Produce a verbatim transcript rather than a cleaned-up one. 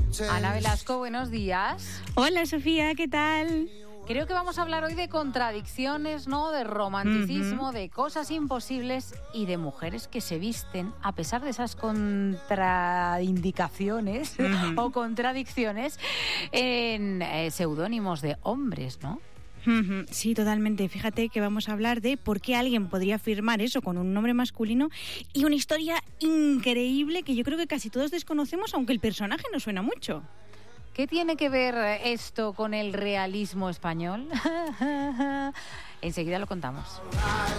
Ana Velasco, buenos días. Hola Sofía, ¿qué tal? Creo que vamos a hablar hoy de contradicciones, ¿no? De romanticismo, uh-huh. de cosas imposibles y de mujeres que se visten a pesar de esas contraindicaciones uh-huh. o contradicciones en eh, seudónimos de hombres, ¿no? Uh-huh. Sí, totalmente. Fíjate que vamos a hablar de por qué alguien podría firmar eso con un nombre masculino y una historia increíble que yo creo que casi todos desconocemos, aunque el personaje nos suena mucho. ¿Qué tiene que ver esto con el realismo español? Enseguida lo contamos.